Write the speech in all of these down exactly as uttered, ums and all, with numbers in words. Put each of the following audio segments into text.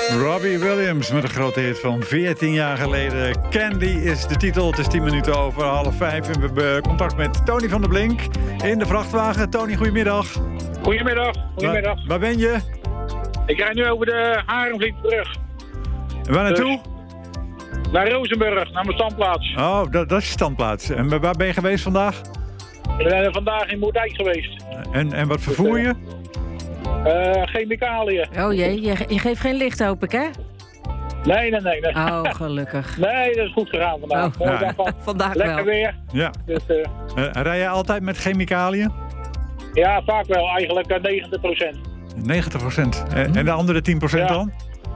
Robbie Williams met een grote hit van veertien jaar geleden. Candy is de titel. Het is tien minuten over half vijf. En we hebben contact met Tony van der Blink in de vrachtwagen. Tony, goedemiddag. Goedemiddag. Goedemiddag. Waar, waar ben je? Ik rijd nu over de Harenvlietbrug. En waar naartoe? Dus naar Rozenburg, naar mijn standplaats. Oh, dat, dat is je standplaats. En waar ben je geweest vandaag? Ik ben vandaag in Moerdijk geweest. En, en wat vervoer je? Uh, chemicaliën. Oh jee, je, je geeft geen licht, hoop ik, hè? Nee, nee, nee. nee. Oh, gelukkig. Nee, dat is goed gegaan vandaag. Oh, Mooi ja. dag van. Vandaag Lekker wel. weer. Ja. Dus, uh, Uh, rij je altijd met chemicaliën? ja, vaak wel. Eigenlijk uh, negentig procent. negentig procent. En, en de andere tien procent Ja. dan?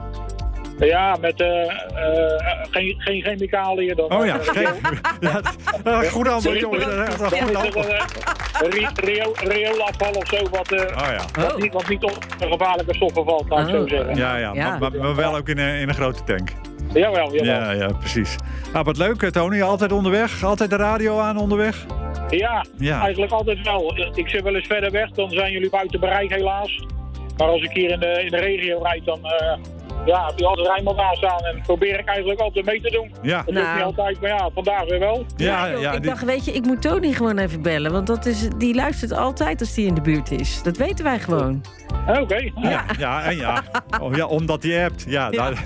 Ja, met uh, uh, geen, geen chemicaliën. Dan, Oh ja, uh, geen, ja dat- goed antwoord, jongens. Dat is echt een goed antwoord. Rioolafval of zo, wat, uh, Oh ja. wat, niet, wat niet op gevaarlijke stoffen valt, laat ik Oh. zo zeggen. Ja, ja, Ja. Maar, maar wel ook in een, in een grote tank. Jawel, jawel. Ja, ja, precies. Nou, wat leuk, Tony. Altijd onderweg? Altijd de radio aan onderweg? Ja, Ja. eigenlijk altijd wel. Ik zit wel eens verder weg, dan zijn jullie buiten bereik helaas. Maar als ik hier in de, in de regio rijd, dan uh, ja, heb je altijd Rijnmond aanstaan. En probeer ik eigenlijk altijd mee te doen. Ja. Dat Nou. lukt niet altijd, maar ja, vandaag weer wel. Ja, joh, ja, ik die- dacht, weet je, ik moet Tony gewoon even bellen. Want dat is, die luistert altijd als die in de buurt is. Dat weten wij gewoon. Oké. Okay. ja, ja, en ja. Oh, ja, omdat hij hebt. Ja, Ja. daar-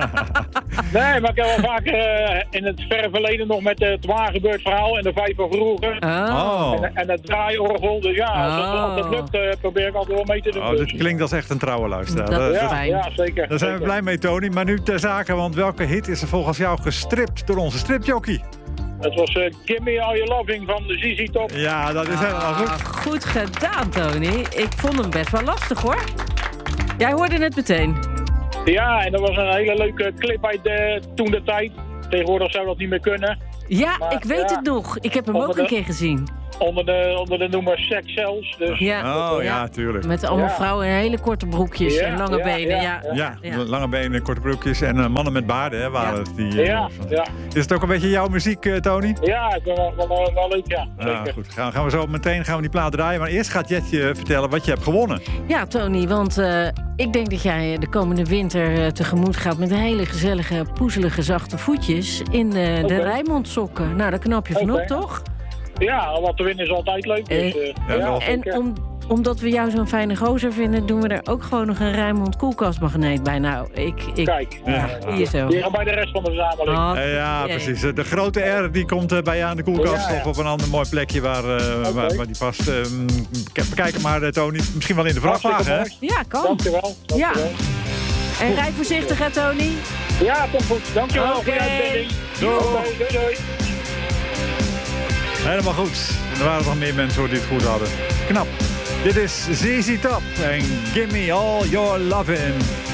Nee, maar ik heb wel vaak uh, in het verre verleden nog met uh, het waar gebeurd verhaal en de vijf van vroeger. Oh. En, en het draaiorgel. Dus ja, als, het, Oh. als het lukt, uh, probeer ik altijd wel mee te doen. Oh, dit klinkt als echt een trouwe luisteraar. Dat Dat- is ja, fijn. ja, zeker. Daar zijn we zeker. blij mee, Tony. Maar nu ter zake, want welke hit is er volgens jou gestript door onze stripjockey? Het was uh, Gimme All Your Loving van de Z Z Top. Ja, dat is helemaal Ah, goed. goed gedaan, Tony. Ik vond hem best wel lastig, hoor. Jij hoorde het meteen. Ja, en dat was een hele leuke clip uit de, toen de tijd. Tegenwoordig zou dat niet meer kunnen. Ja, Maar, ik weet ja. het nog. Ik heb hem Onder ook een de- keer gezien. Onder de, onder de noemer Sex Cells. Dus Ja. Oh ja, tuurlijk. Met allemaal Ja. vrouwen in hele korte broekjes Ja, en lange ja, benen. ja, Ja, Ja, Ja. lange benen, korte broekjes en uh, mannen met baarden, hè, waren Ja. het. Die, uh, ja, ja. Is het ook een beetje jouw muziek, uh, Tony? Ja, ik ben wel, wel, wel, wel leuk, ja. Ja, Zeker. goed. Gaan, gaan we zo meteen gaan we die plaat draaien. Maar eerst gaat Jetje vertellen wat je hebt gewonnen. Ja, Tony, want uh, ik denk dat jij de komende winter uh, tegemoet gaat met hele gezellige, poezelige, zachte voetjes in uh, de Oké. Rijnmond sokken. Nou, daar knap je van Oké. op, toch? Ja, wat te winnen is altijd leuk. Dus, uh, Ja, ja, wel. En zeker. om, omdat we jou zo'n fijne gozer vinden, doen we er ook gewoon nog een Rijnmond koelkastmagneet bij. Nou, ik... ik Kijk, ja, Ja. hier zo. die gaan bij de rest van de verzameling. Oh, Uh, ja, jee. precies. Uh, De grote R die komt uh, bij je aan de koelkast Ja, ja. of op een ander mooi plekje waar, uh, Oké. waar, waar die past. Uh, bekijk hem maar, uh, Tony. Misschien wel in de vrachtwagen, hè? Hartstikke mooi. Ja, kan. Dankjewel. dankjewel. En rij voorzichtig, hè, Tony? Ja, komt goed. Dankjewel Oké. voor je uitzending. Doei. Oké, doei, doei. Helemaal goed. Er waren nog meer mensen hoor, die het goed hadden. Knap. Dit is Z Z Top en Gimme All Your Lovin'.